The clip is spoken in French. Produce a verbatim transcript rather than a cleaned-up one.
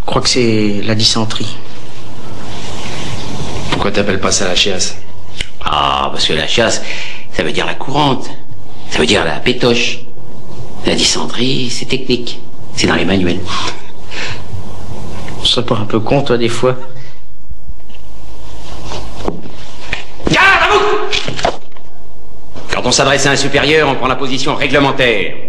crois que c'est la dysenterie. Pourquoi t'appelles pas ça la chiasse? Ah, parce que la chiasse, ça veut dire la courante. Ça veut dire la pétoche. La dysenterie, c'est technique. C'est dans les manuels. Tu serais pas un peu con, toi, des fois? Garde à vous! Quand on s'adresse à un supérieur, on prend la position réglementaire.